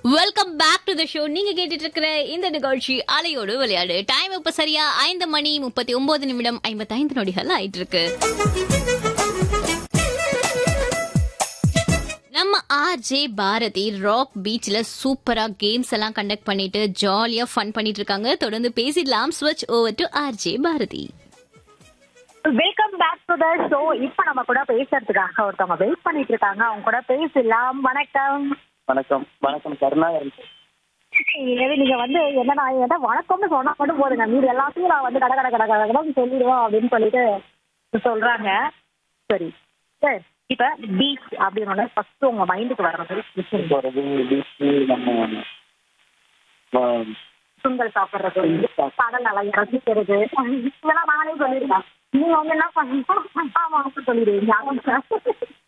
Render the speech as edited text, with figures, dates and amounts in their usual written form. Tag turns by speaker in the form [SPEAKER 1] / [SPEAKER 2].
[SPEAKER 1] Welcome back to the show. நீங்க கேட்டுட்டு இருக்கிற இந்த நிகழ்ச்சி அலையோடு விளையாடு. டைம் இப்ப சரியா 5:39 55 நொடிகள் ஆயிட்டு இருக்கு. நம்ம ஆர்ஜே பாரதி ராக் பீச்ல சூப்பரா கேம்ஸ் எல்லாம் கண்டக்ட் பண்ணிட்டு ஜாலியா ஃபன் பண்ணிட்டு இருக்காங்க. தொடர்ந்து பேசிடலாம். ஸ்விட்ச் over to RJ Bharathi.
[SPEAKER 2] Welcome back to the show. இப்ப நம்ம கூட பேசுறதுக்காக ஒருத்தவங்க வெயிட் பண்ணிட்டு இருக்காங்க. அவங்க கூட பேசலாம். வணக்கம்.
[SPEAKER 3] வணக்கம் வணக்கம் கருணாகரன்.
[SPEAKER 2] நீங்க வந்து என்ன வணக்கம்னு சொன்னா மட்டும் போதுங்க, மீது எல்லாத்தையும் நான் வந்து கடை சொல்லிடுவோம் அப்படின்னு சொல்லிட்டு சொல்றாங்க. சரி சார், இப்ப பீச் அப்படின்னு ஃபர்ஸ்ட் உங்க மைண்டுக்கு வர மாதிரி
[SPEAKER 3] போறது பீச்சு, நம்ம
[SPEAKER 2] சுண்டல் சாப்பிடுறது, கடல் அலை ரசிக்கிறது, இதெல்லாம் நானே சொல்லிடுவேன். நீங்க வந்து என்ன பண்ணுங்க, ஆமா சொல்லிடுவீங்க.